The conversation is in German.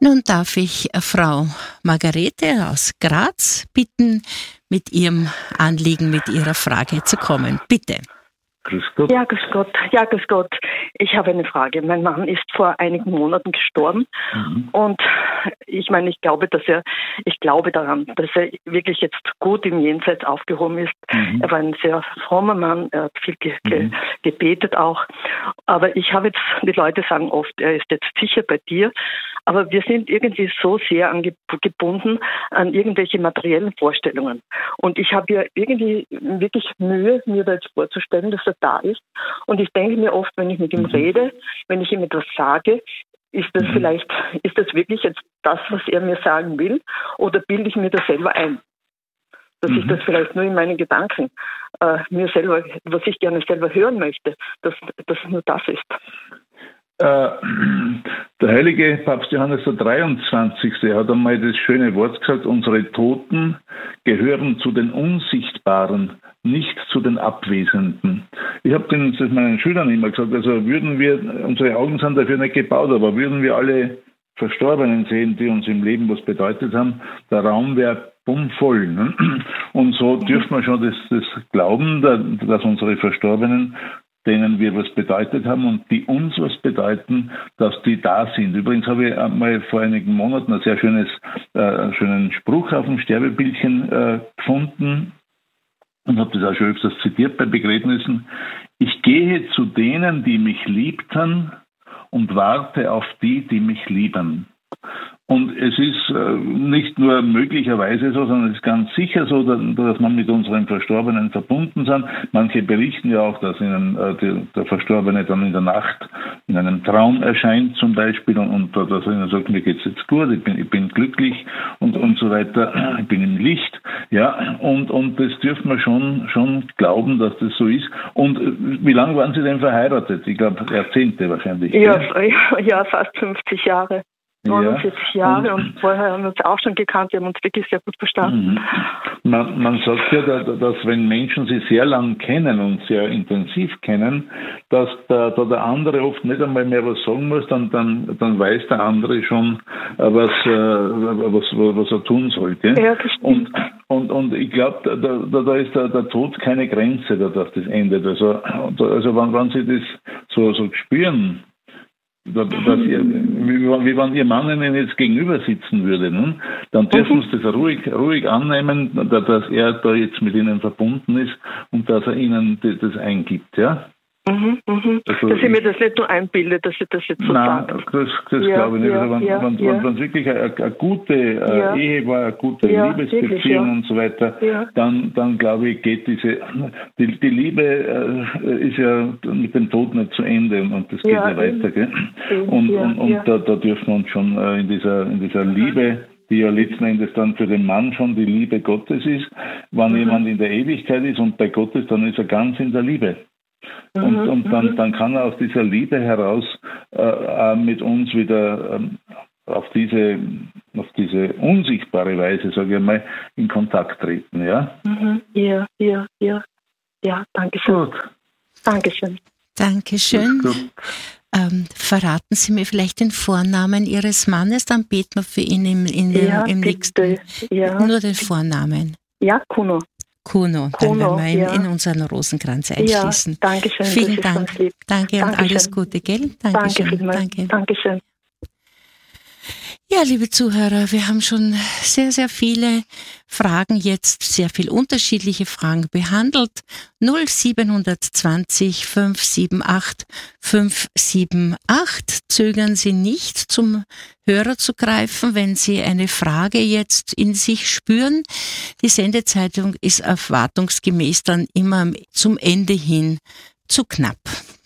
Nun darf ich Frau Margarete aus Graz bitten, mit ihrem Anliegen, mit ihrer Frage zu kommen. Bitte. Grüß Gott. Ja, grüß Gott. Ja, grüß Gott. Ich habe eine Frage. Mein Mann ist vor einigen Monaten gestorben. Und ich meine, ich glaube daran, dass er wirklich jetzt gut im Jenseits aufgehoben ist. Er war ein sehr frommer Mann, er hat viel gebetet auch. Aber ich habe jetzt, die Leute sagen oft, er ist jetzt sicher bei dir. Aber wir sind irgendwie so sehr gebunden an irgendwelche materiellen Vorstellungen. Und ich habe ja irgendwie wirklich Mühe, mir da jetzt vorzustellen, dass er da ist. Und ich denke mir oft, wenn ich mit ihm rede, wenn ich ihm etwas sage, ist das wirklich jetzt das, was er mir sagen will? Oder bilde ich mir das selber ein? Dass ich das vielleicht nur in meinen Gedanken mir selber, was ich gerne selber hören möchte, dass nur das ist. Der heilige Papst Johannes der 23. hat einmal das schöne Wort gesagt, unsere Toten gehören zu den Unsichtbaren, nicht zu den Abwesenden. Ich habe das meinen Schülern immer gesagt, also unsere Augen sind dafür nicht gebaut, aber würden wir alle Verstorbenen sehen, die uns im Leben was bedeutet haben, der Raum wäre bummvoll. Ne? Und so dürfen wir schon das glauben, dass unsere Verstorbenen, denen wir was bedeutet haben und die uns was bedeuten, dass die da sind. Übrigens habe ich mal vor einigen Monaten einen sehr schönen Spruch auf dem Sterbebildchen gefunden und habe das auch schon öfters zitiert bei Begräbnissen. Ich gehe zu denen, die mich liebten und warte auf die, die mich lieben. Und es ist nicht nur möglicherweise so, sondern es ist ganz sicher so, dass man mit unseren Verstorbenen verbunden sind. Manche berichten ja auch, dass ihnen der Verstorbene dann in der Nacht in einem Traum erscheint zum Beispiel und dass er ihnen sagt, mir geht's jetzt gut, ich bin glücklich und so weiter, ich bin im Licht. Ja, und das dürfen wir schon glauben, dass das so ist. Und wie lange waren Sie denn verheiratet? Ich glaube, Jahrzehnte wahrscheinlich. Ja, fast 50 Jahre. 49 Jahre und vorher haben wir uns auch schon gekannt, wir haben uns wirklich sehr gut verstanden. Man sagt ja, dass wenn Menschen sich sehr lang kennen und sehr intensiv kennen, dass da der andere oft nicht einmal mehr was sagen muss, dann weiß der andere schon, was er tun sollte. Ja, das stimmt. Und ich glaube, da ist der Tod keine Grenze, dass das endet. Also wenn Sie das so spüren, wie wenn Ihr Mann Ihnen jetzt gegenüber sitzen würde, ne? Dann dürfen Sie das ruhig annehmen, dass er da jetzt mit Ihnen verbunden ist und dass er Ihnen das eingibt, ja? Also, dass ich mir das nicht nur einbilde, dass ich das jetzt so sage. Nein, das glaube ich nicht. Wenn es wirklich eine gute Ehe war, eine gute Liebesbeziehung und so weiter, dann glaube ich, geht die Liebe ist ja mit dem Tod nicht zu Ende und das geht ja weiter. Gell? Und da dürfen wir uns schon in dieser Liebe, die ja letzten Endes dann für den Mann schon die Liebe Gottes ist, wenn jemand in der Ewigkeit ist und bei Gott ist, dann ist er ganz in der Liebe. Und dann kann er aus dieser Liebe heraus mit uns wieder auf diese unsichtbare Weise, sage ich mal, in Kontakt treten, ja? Ja, danke schön. Gut. Dankeschön. Dankeschön. Verraten Sie mir vielleicht den Vornamen Ihres Mannes, dann beten wir für ihn im nächsten. Ja. Nur den Vornamen. Ja, Kuno. Dann werden wir ihn in unseren Rosenkranz einschließen. Ja, danke schön. Vielen Dank. Danke und alles Gute, gell? Dankeschön. Ja, liebe Zuhörer, wir haben schon sehr, sehr viele Fragen jetzt, sehr viel unterschiedliche Fragen behandelt. 0720 578 578. Zögern Sie nicht, zum Hörer zu greifen, wenn Sie eine Frage jetzt in sich spüren. Die Sendezeitung ist erwartungsgemäß dann immer zum Ende hin zu knapp.